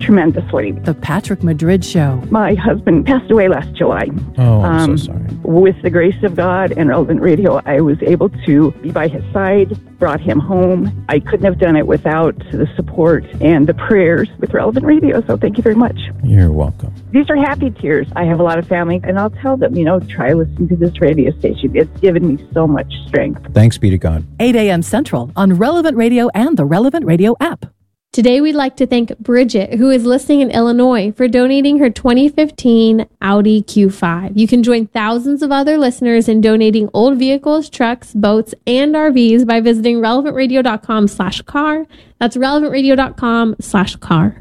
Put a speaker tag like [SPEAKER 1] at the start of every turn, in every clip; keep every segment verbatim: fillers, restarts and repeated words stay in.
[SPEAKER 1] tremendously.
[SPEAKER 2] The Patrick Madrid Show.
[SPEAKER 1] My husband passed away last July.
[SPEAKER 3] Oh, I'm um, so sorry.
[SPEAKER 1] With the grace of God and Relevant Radio, I was able to be by his side, brought him home. I couldn't have done it without the support and the prayers with Relevant Radio, so thank you very much.
[SPEAKER 3] You're welcome.
[SPEAKER 1] These are happy tears. I have a lot of family, and I'll tell them, you know, try listening to this radio station. It's given me so much strength.
[SPEAKER 3] Thanks be to God.
[SPEAKER 2] eight a.m. Central on Relevant Radio and the Relevant Radio app.
[SPEAKER 4] Today, we'd like to thank Bridget, who is listening in Illinois, for donating her twenty fifteen Audi Q five. You can join thousands of other listeners in donating old vehicles, trucks, boats, and R Vs by visiting relevantradio.com slash car. That's relevantradio.com slash car.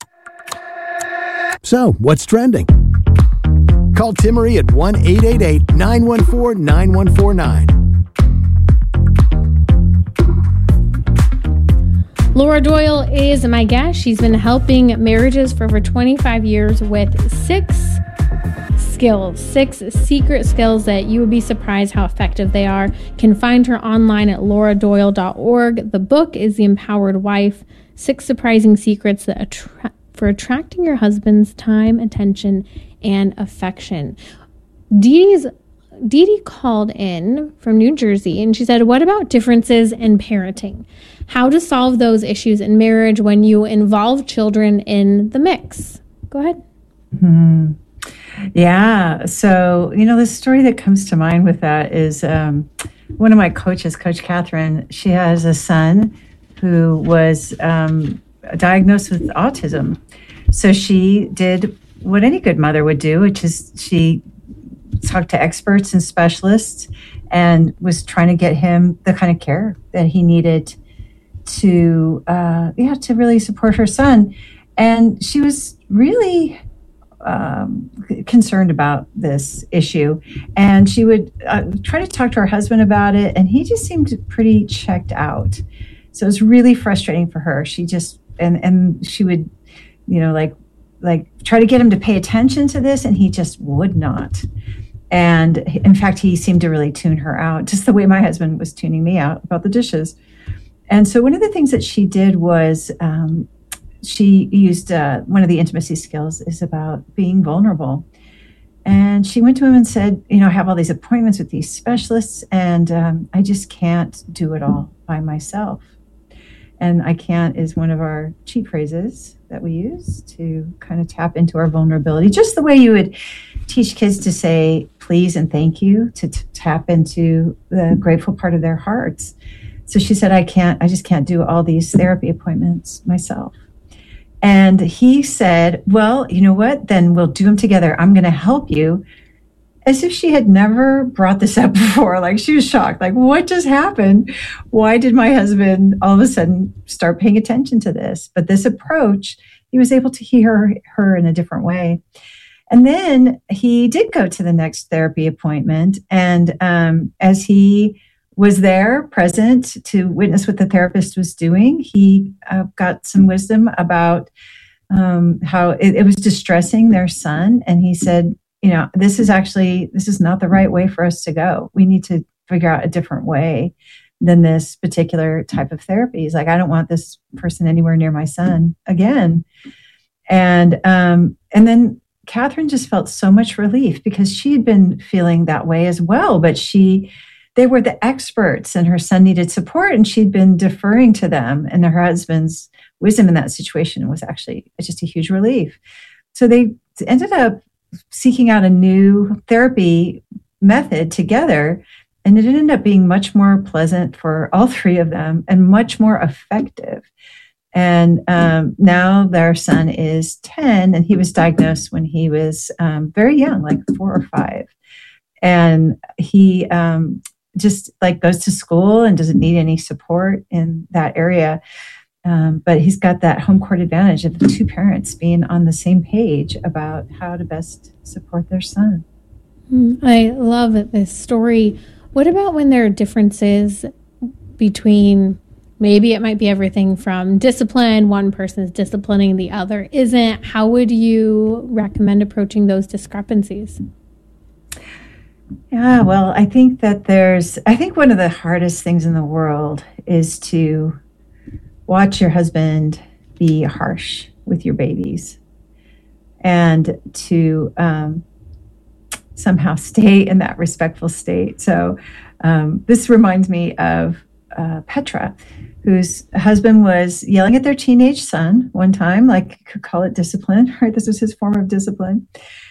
[SPEAKER 5] So, what's trending? Call Timmery at one eight eight eight, nine one four, nine one four nine.
[SPEAKER 4] Laura Doyle is my guest. She's been helping marriages for over twenty-five years with six skills, six secret skills that you would be surprised how effective they are. You can find her online at laura doyle dot org. The book is The Empowered Wife, Six Surprising Secrets that attra- for Attracting Your Husband's Time, Attention, and Affection. Dee Dee's Dee Dee called in from New Jersey and she said, what about differences in parenting? How to solve those issues in marriage when you involve children in the mix? Go ahead.
[SPEAKER 6] Mm-hmm. Yeah. So, you know, the story that comes to mind with that is um, one of my coaches, Coach Catherine, she has a son who was um, diagnosed with autism. So she did what any good mother would do, which is she talked to experts and specialists and was trying to get him the kind of care that he needed to, uh, yeah, to really support her son. And she was really um, concerned about this issue. And she would uh, try to talk to her husband about it. And he just seemed pretty checked out. So it was really frustrating for her. She just, and, and she would, you know, like, like try to get him to pay attention to this. And he just would not. And in fact, he seemed to really tune her out, just the way my husband was tuning me out about the dishes. And so one of the things that she did was um, she used uh, one of the intimacy skills is about being vulnerable. And she went to him and said, you know, I have all these appointments with these specialists and um, I just can't do it all by myself. And I can't is one of our cheat phrases that we use to kind of tap into our vulnerability, just the way you would teach kids to say please and thank you, to t- tap into the grateful part of their hearts. So she said, I can't, I just can't do all these therapy appointments myself. And he said, well, you know what, then we'll do them together. I'm going to help you. As if she had never brought this up before. Like she was shocked. Like, what just happened? Why did my husband all of a sudden start paying attention to this? But this approach, he was able to hear her in a different way. And then he did go to the next therapy appointment. And um, as he was there, present to witness what the therapist was doing, he uh, got some wisdom about um, how it, it was distressing their son. And he said, you know, this is actually, this is not the right way for us to go. We need to figure out a different way than this particular type of therapy. He's like, I don't want this person anywhere near my son again. And, um, and then Catherine just felt so much relief because she had been feeling that way as well, but she, they were the experts and her son needed support and she'd been deferring to them, and her husband's wisdom in that situation was actually just a huge relief. So they ended up seeking out a new therapy method together, and it ended up being much more pleasant for all three of them and much more effective. And um, now their son is ten, and he was diagnosed when he was um, very young, like four or five. And he um, just like goes to school and doesn't need any support in that area. Um, but he's got that home court advantage of the two parents being on the same page about how to best support their son.
[SPEAKER 4] I love this story. What about when there are differences between, maybe it might be everything from discipline, one person is disciplining, the other isn't. How would you recommend approaching those discrepancies?
[SPEAKER 6] Yeah, well, I think that there's, I think one of the hardest things in the world is to watch your husband be harsh with your babies and to um, somehow stay in that respectful state. So um, this reminds me of uh, Petra, whose husband was yelling at their teenage son one time, like you could call it discipline, right? This was his form of discipline.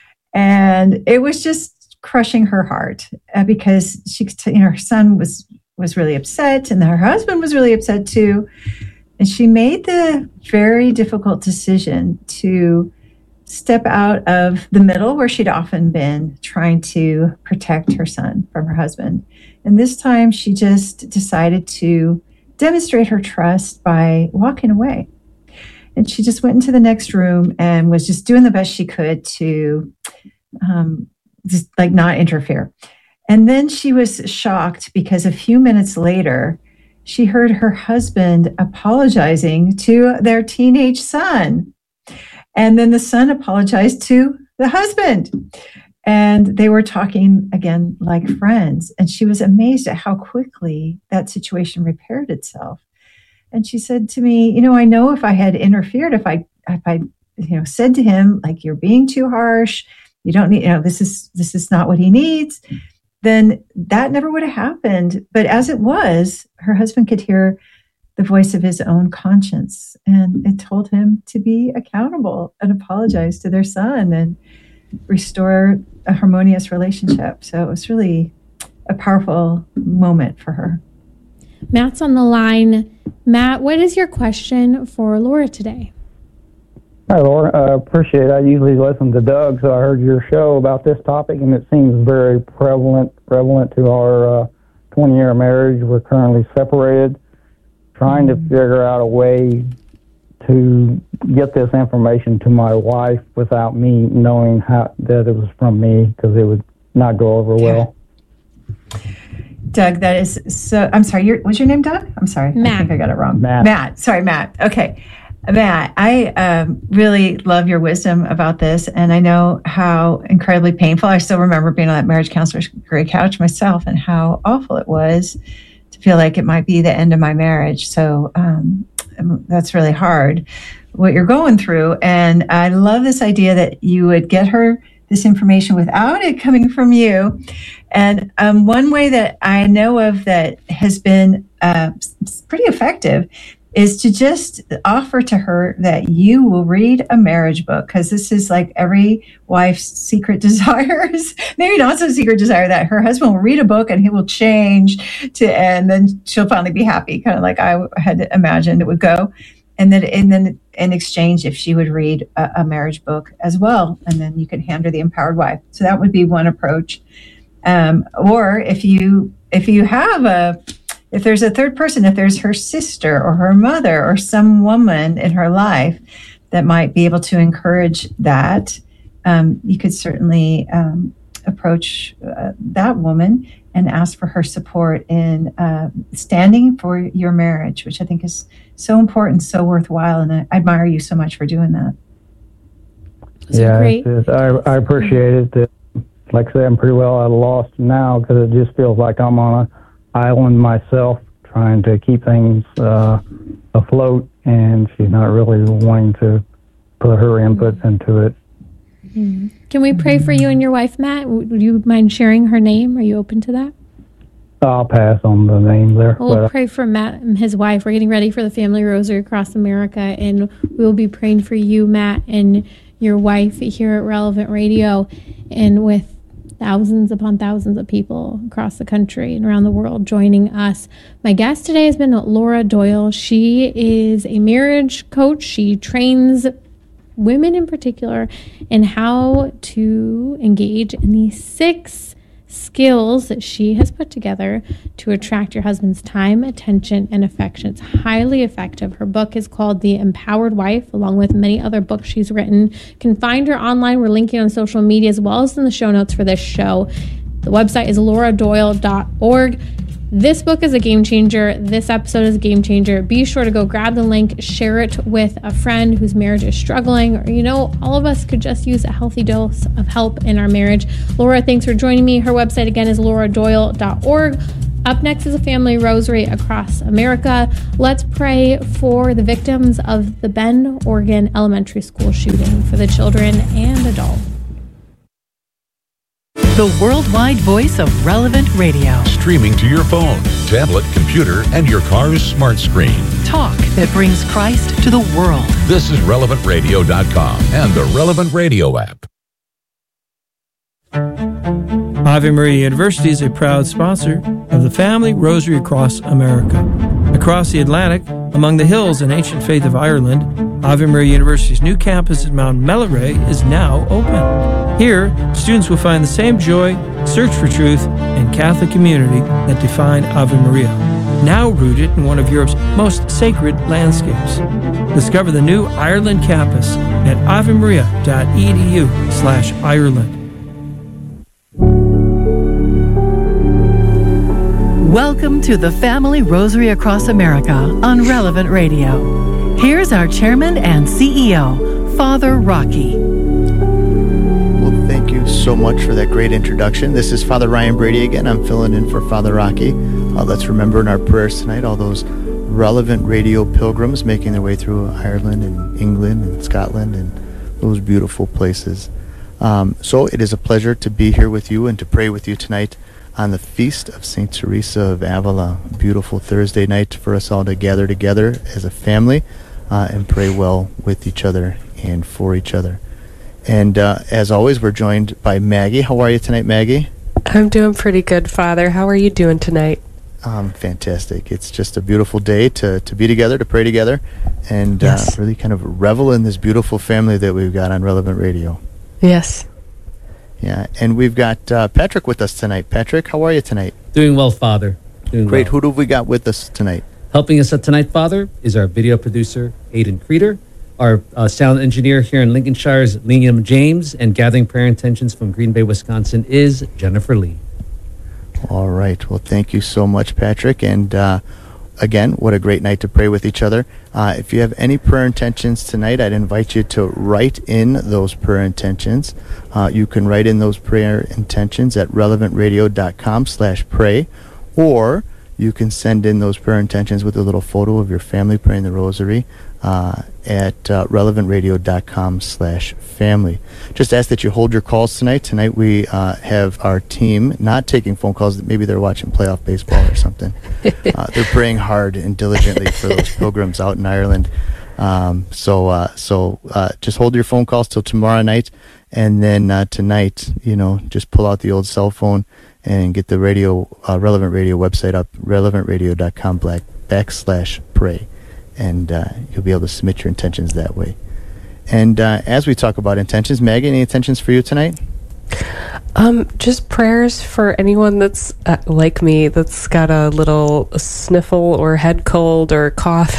[SPEAKER 6] And it was just crushing her heart uh, because she, you know, her son was, was really upset and her husband was really upset too. And she made the very difficult decision to step out of the middle where she'd often been trying to protect her son from her husband. And this time she just decided to demonstrate her trust by walking away. And she just went into the next room and was just doing the best she could to um, just like not interfere. And then she was shocked because a few minutes later, she heard her husband apologizing to their teenage son. And then the son apologized to the husband. And they were talking again like friends. And she was amazed at how quickly that situation repaired itself. And she said to me, you know, I know if I had interfered, if I, if I, you know, said to him, like, you're being too harsh, you don't need, you know, this is, this is not what he needs, then that never would have happened. But as it was, her husband could hear the voice of his own conscience, and it told him to be accountable and apologize to their son and restore a harmonious relationship. So it was really a powerful moment for her.
[SPEAKER 4] Matt's on the line. Matt, what is your question for Laura today?
[SPEAKER 7] Hi, Laura. I uh, appreciate it. I usually listen to Doug, so I heard your show about this topic, and it seems very prevalent prevalent to our uh, twenty-year marriage. We're currently separated, trying to figure out a way to get this information to my wife without me knowing how, that it was from me, because it would not go over well.
[SPEAKER 6] Doug, that is so, I'm sorry, your, what's your name, Doug? I'm sorry.
[SPEAKER 4] Matt.
[SPEAKER 6] I think I got it wrong.
[SPEAKER 7] Matt.
[SPEAKER 6] Matt. Sorry, Matt. Okay. Matt, I um, really love your wisdom about this, and I know how incredibly painful. I still remember being on that marriage counselor's gray couch myself and how awful it was to feel like it might be the end of my marriage. So um, that's really hard, what you're going through. And I love this idea that you would get her this information without it coming from you. And um, one way that I know of that has been uh, pretty effective is to just offer to her that you will read a marriage book, because this is like every wife's secret desires, maybe not so secret desire, that her husband will read a book and he will change to, and then she'll finally be happy, kind of like I had imagined it would go. And then, and then in exchange, if she would read a, a marriage book as well, and then you could hand her the Empowered Wife. So that would be one approach. Um, or if you, if you have a, If there's a third person, if there's her sister or her mother or some woman in her life that might be able to encourage that, um, you could certainly um, approach uh, that woman and ask for her support in uh, standing for your marriage, which I think is so important, so worthwhile. And I admire you so much for doing that.
[SPEAKER 4] Those
[SPEAKER 7] yeah,
[SPEAKER 4] great.
[SPEAKER 7] It's, it's, I, I appreciate it. That, like I said, I'm pretty well at a loss now, because it just feels like I'm on a island myself, trying to keep things uh, afloat, and she's not really wanting to put her input into it.
[SPEAKER 4] Mm-hmm. Can we pray for you and your wife, Matt? Would you mind sharing her name? Are you open to that?
[SPEAKER 7] I'll pass on the name there.
[SPEAKER 4] We'll
[SPEAKER 7] but,
[SPEAKER 4] pray for Matt and his wife. We're getting ready for the Family Rosary across America, and we will be praying for you, Matt, and your wife here at Relevant Radio, and with thousands upon thousands of people across the country and around the world joining us. My guest today has been Laura Doyle. She is a marriage coach. She trains women in particular in how to engage in these six skills that she has put together to attract your husband's time, attention, and affection. It's highly effective. Her book is called The Empowered Wife, along with many other books she's written. You can find her online. We're linking on social media as well as in the show notes for this show. The website is laura doyle dot org. This book is a game changer. This episode is a game changer. Be sure to go grab the link, share it with a friend whose marriage is struggling, or, you know, all of us could just use a healthy dose of help in our marriage. Laura, thanks for joining me. Her website again is laura doyle dot org. Up next is a family rosary across America. Let's pray for the victims of the Bend, Oregon elementary school shooting, for the children and adults.
[SPEAKER 2] The worldwide voice of Relevant Radio.
[SPEAKER 8] Streaming to your phone, tablet, computer, and your car's smart screen.
[SPEAKER 2] Talk that brings Christ to the world.
[SPEAKER 8] This is relevant radio dot com and the Relevant Radio app.
[SPEAKER 9] Ave Maria University is a proud sponsor of the Family Rosary Across America. Across the Atlantic, among the hills and ancient faith of Ireland, Ave Maria University's new campus at Mount Melleray is now open. Here, students will find the same joy, search for truth, and Catholic community that define Ave Maria, now rooted in one of Europe's most sacred landscapes. Discover the new Ireland campus at avemaria.edu slash Ireland.
[SPEAKER 2] Welcome to the Family Rosary Across America on Relevant Radio. Here's our chairman and C E O, Father Rocky.
[SPEAKER 10] Well, thank you so much for that great introduction. This is Father Ryan Brady again. I'm filling in for Father Rocky. Uh, let's remember in our prayers tonight all those Relevant Radio pilgrims making their way through Ireland and England and Scotland and those beautiful places. Um, so it is a pleasure to be here with you and to pray with you tonight on the feast of Saint Teresa of Avila. A beautiful Thursday night for us all to gather together as a family uh, and pray well with each other and for each other. And uh, as always, we're joined by Maggie. How are you tonight, Maggie?
[SPEAKER 11] I'm doing pretty good, Father. How are you doing tonight?
[SPEAKER 10] Um, fantastic. It's just a beautiful day to, to be together, to pray together, and
[SPEAKER 11] yes.
[SPEAKER 10] uh, really kind of revel in this beautiful family that we've got on Relevant Radio.
[SPEAKER 11] Yes.
[SPEAKER 10] Yeah, and we've got uh, Patrick with us tonight. Patrick, how are you tonight?
[SPEAKER 12] Doing well, Father. Doing
[SPEAKER 10] Great.
[SPEAKER 12] Well.
[SPEAKER 10] Who have we got with us tonight?
[SPEAKER 12] Helping us out tonight, Father, is our video producer, Aidan Creeder. Our uh, sound engineer here in Lincolnshire is Liam James, and gathering prayer intentions from Green Bay, Wisconsin is Jennifer Lee.
[SPEAKER 10] All right. Well, thank you so much, Patrick. And uh, again, what a great night to pray with each other. Uh, if you have any prayer intentions tonight, I'd invite you to write in those prayer intentions. Uh, you can write in those prayer intentions at relevant radio dot com slash pray, or you can send in those prayer intentions with a little photo of your family praying the rosary uh, at uh, relevant radio dot com slash family. Just ask that you hold your calls tonight. Tonight we uh, have our team not taking phone calls. Maybe they're watching playoff baseball or something. Uh, they're praying hard and diligently for those pilgrims out in Ireland. Um, so uh, so uh, just hold your phone calls till tomorrow night, and then uh, tonight, you know, just pull out the old cell phone and get the radio, uh, Relevant Radio website up, relevant radio dot com black, backslash pray, and uh, you'll be able to submit your intentions that way. And uh, as we talk about intentions, Maggie, any intentions for you tonight?
[SPEAKER 11] Um, just prayers for anyone that's uh, like me, that's got a little sniffle or head cold or cough.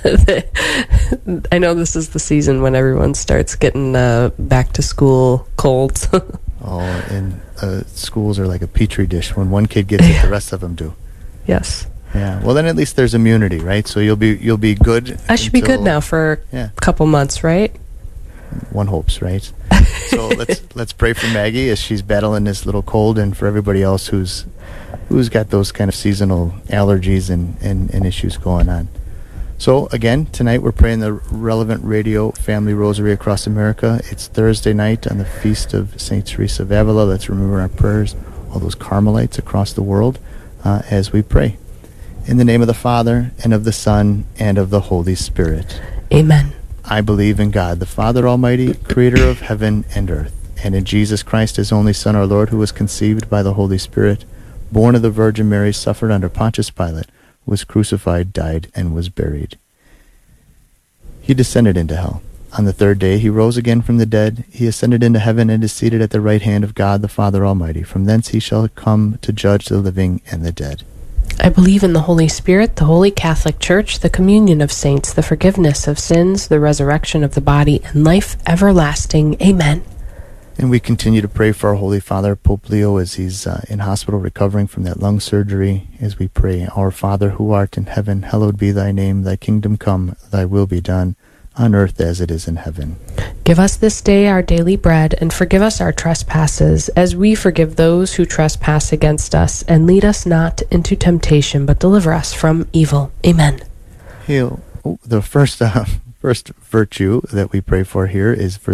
[SPEAKER 11] I know this is the season when everyone starts getting uh, back to school colds.
[SPEAKER 10] Oh, and uh, schools are like a petri dish. When one kid gets it, the rest of them do.
[SPEAKER 11] Yes.
[SPEAKER 10] Yeah. Well, then at least there's immunity, right? So you'll be you'll be good.
[SPEAKER 11] I should be good now for
[SPEAKER 10] yeah.
[SPEAKER 11] a couple months, right?
[SPEAKER 10] One hopes, right? So let's let's pray for Maggie as she's battling this little cold, and for everybody else who's who's got those kind of seasonal allergies and, and, and issues going on. So again, tonight we're praying the Relevant Radio Family Rosary Across America. It's Thursday night on the feast of Saint Teresa of Avila. Let's remember our prayers, all those Carmelites across the world, uh, as we pray. In the name of the Father, and of the Son, and of the Holy Spirit.
[SPEAKER 11] Amen.
[SPEAKER 10] I believe in God, the Father Almighty, creator of heaven and earth, and in Jesus Christ, his only Son, our Lord, who was conceived by the Holy Spirit, born of the Virgin Mary, suffered under Pontius Pilate, was crucified, died, and was buried. He descended into hell. On the third day he rose again from the dead. He ascended into heaven and is seated at the right hand of God the Father Almighty. From thence he shall come to judge the living and the dead.
[SPEAKER 11] I believe in the Holy Spirit, the Holy Catholic Church, the communion of saints, the forgiveness of sins, the resurrection of the body, and life everlasting. Amen.
[SPEAKER 10] And we continue to pray for our Holy Father, Pope Leo, as he's uh, in hospital recovering from that lung surgery, as we pray, Our Father, who art in heaven, hallowed be thy name. Thy kingdom come, thy will be done, on earth as it is in heaven.
[SPEAKER 11] Give us this day our daily bread, and forgive us our trespasses, as we forgive those who trespass against us. And lead us not into temptation, but deliver us from evil. Amen.
[SPEAKER 10] Hail. The first, uh, first virtue that we pray for here is for